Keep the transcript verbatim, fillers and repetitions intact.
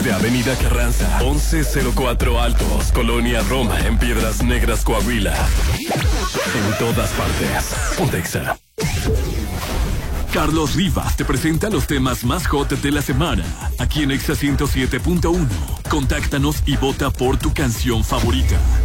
desde Avenida Carranza, once cero cuatro Altos, Colonia Roma, en Piedras Negras, Coahuila. En todas partes. Pontexa. Carlos Rivas te presenta los temas más hot de la semana, aquí en Exa ciento siete punto uno. Contáctanos y vota por tu canción favorita.